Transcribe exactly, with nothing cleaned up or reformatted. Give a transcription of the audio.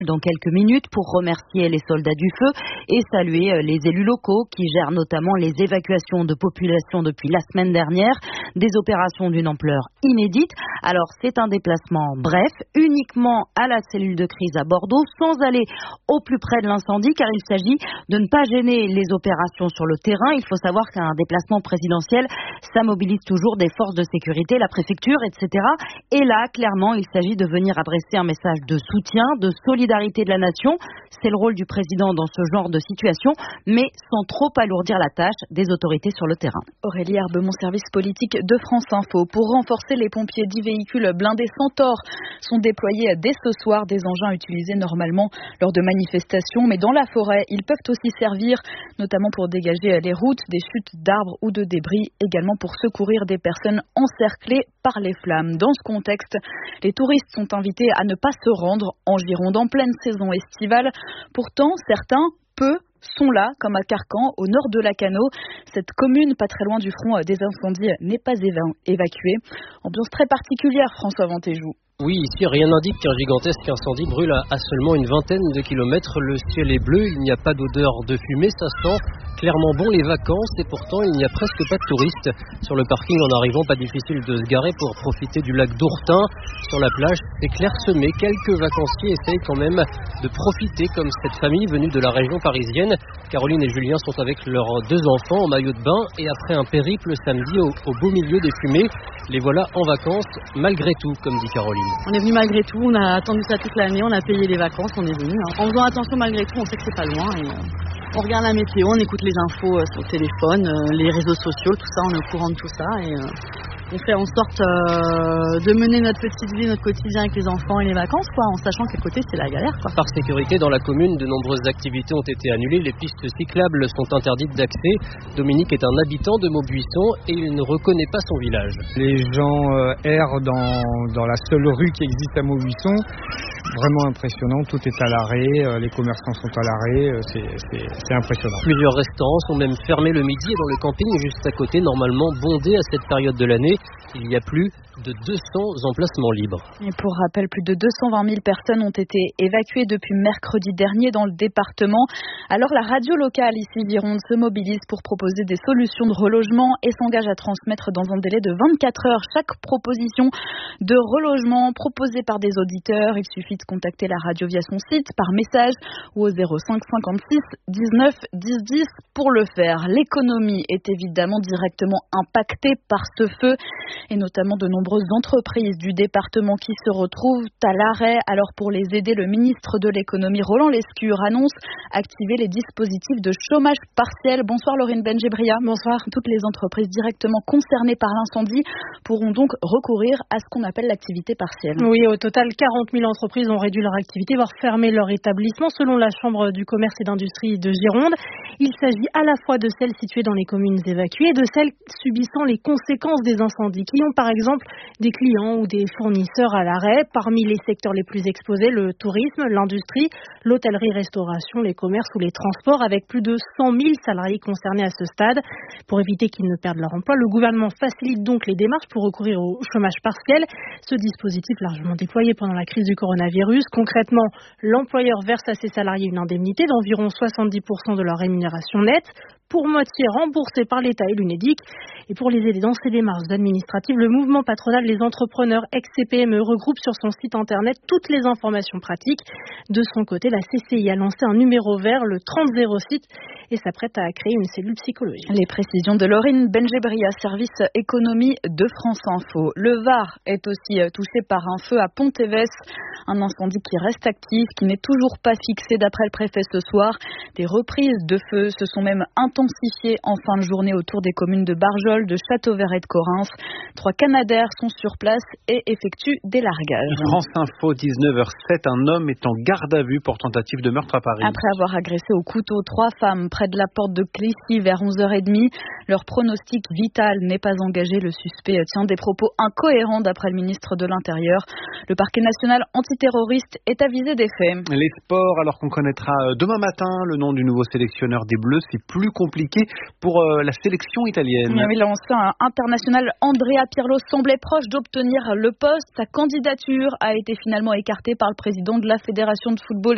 dans quelques minutes pour remercier les soldats du feu et saluer les élus locaux qui gèrent notamment les évacuations de population depuis la semaine dernière, des opérations d'une ampleur inédite. Alors c'est un déplacement bref, uniquement à la cellule de crise à Bordeaux, sans aller au plus près de l'incendie, car il s'agit de ne pas gêner les opérations sur le terrain. Il faut savoir qu'un déplacement présidentiel, ça mobilise toujours des forces de sécurité, la préfecture, et cetera. Et là, clairement, il s'agit de venir adresser un message de soutien, de solidarité de la nation. C'est le rôle du président dans ce genre de situation, mais sans trop alourdir la tâche des autorités sur le terrain. Aurélie Herbemont, service politique de France Info. Pour renforcer les pompiers, dix véhicules blindés Centaure sont déployés dès ce soir, des engins utilisés normalement lors de manifestations, mais dans la forêt, ils peuvent aussi servir, notamment pour dégager les routes des chutes d'arbres ou de débris, également pour secourir des personnes encerclées par les flammes. Dans ce contexte, les touristes sont invités à ne pas se rendre en Gironde en pleine saison estivale. Pourtant, certains, peu, sont là, comme à Carcan, au nord de Lacanau. Cette commune, pas très loin du front des incendies, n'est pas éva- évacuée. Ambiance très particulière, François Ventéjou. Oui, ici, rien n'indique qu'un gigantesque incendie brûle à seulement une vingtaine de kilomètres. Le ciel est bleu, il n'y a pas d'odeur de fumée, ça sent clairement bon les vacances et pourtant il n'y a presque pas de touristes. Sur le parking, en arrivant, pas difficile de se garer pour profiter du lac d'Ourtin. Sur la plage, c'est clairsemé. Quelques vacanciers essayent quand même de profiter, comme cette famille venue de la région parisienne. Caroline et Julien sont avec leurs deux enfants en maillot de bain et après un périple samedi au, au beau milieu des fumées, les voilà en vacances malgré tout, comme dit Caroline. On est venu malgré tout, on a attendu ça toute l'année, on a payé les vacances, on est venu. Hein. En faisant attention malgré tout, on sait que c'est pas loin. Et, euh, on regarde la météo, on écoute les infos euh, sur le téléphone, euh, les réseaux sociaux, tout ça, on est au courant de tout ça. Et euh, on fait en sorte euh, de mener notre petite vie, notre quotidien avec les enfants et les vacances, quoi, en sachant qu'à côté c'est la galère, quoi. Par sécurité, dans la commune, de nombreuses activités ont été annulées. Les pistes cyclables sont interdites d'accès. Dominique est un habitant de Maubuisson et il ne reconnaît pas son village. Les gens euh, errent dans, dans la seule rue qui existe à Maubuisson. Vraiment impressionnant, tout est à l'arrêt, euh, les commerçants sont à l'arrêt, euh, c'est, c'est, c'est impressionnant. Plusieurs restaurants sont même fermés le midi et dans le camping juste à côté, normalement bondé à cette période de l'année, il y a plus de deux cents emplacements libres. Et pour rappel, plus de deux cent vingt mille personnes ont été évacuées depuis mercredi dernier dans le département. Alors la radio locale ici Gironde se mobilise pour proposer des solutions de relogement et s'engage à transmettre dans un délai de vingt-quatre heures chaque proposition de relogement proposée par des auditeurs. Il suffit de contacter la radio via son site, par message ou au zéro cinq cinquante-six dix-neuf dix dix pour le faire. L'économie est évidemment directement impactée par ce feu et notamment de nombreuses entreprises du département qui se retrouvent à l'arrêt. Alors pour les aider, le ministre de l'économie Roland Lescure annonce activer les dispositifs de chômage partiel. Bonsoir Laurine Benjebria. Bonsoir. Toutes les entreprises directement concernées par l'incendie pourront donc recourir à ce qu'on appelle l'activité partielle. Oui, au total, quarante mille entreprises ont réduit leur activité, voire fermé leur établissement, selon la Chambre du commerce et d'industrie de Gironde. Il s'agit à la fois de celles situées dans les communes évacuées et de celles subissant les conséquences des incendies, qui ont par exemple des clients ou des fournisseurs à l'arrêt. Parmi les secteurs les plus exposés, le tourisme, l'industrie, l'hôtellerie-restauration, les commerces ou les transports, avec plus de cent mille salariés concernés à ce stade. Pour éviter qu'ils ne perdent leur emploi, le gouvernement facilite donc les démarches pour recourir au chômage partiel. Ce dispositif largement déployé pendant la crise du coronavirus. Concrètement, l'employeur verse à ses salariés une indemnité d'environ soixante-dix pour cent de leur rémunération nette, pour moitié remboursée par l'État et l'Unédic. Et pour les aider dans ces démarches administratives, le mouvement patronal des entrepreneurs ex-C P M E regroupe sur son site internet toutes les informations pratiques. De son côté, la C C I a lancé un numéro vert, le trente zéro six, et s'apprête à créer une cellule psychologique. Les précisions de Laurine Benjebria, service économie de France Info. Le Var est aussi touché par un feu à Pont-Évès, un incendie qui reste actif, qui n'est toujours pas fixé d'après le préfet ce soir. Des reprises de feu se sont même intensifiées en fin de journée autour des communes de Barjol, de Châteauvert et de Correns. Trois Canadair sont sur place et effectuent des largages. France Info, dix-neuf heures sept, un homme est en garde à vue pour tentative de meurtre à Paris. Après avoir agressé au couteau trois femmes près de la porte de Clichy vers onze heures trente, leur pronostic vital n'est pas engagé. Le suspect tient des propos incohérents d'après le ministre de l'Intérieur. Le parquet national antiterroriste est avisé des faits. Les sports, alors qu'on connaîtra demain matin le nom du nouveau sélectionneur des Bleus, c'est plus compliqué pour euh, la sélection italienne. Oui, l'ancien international Andrea Pirlo semblait proche d'obtenir le poste. Sa candidature a été finalement écartée par le président de la Fédération de football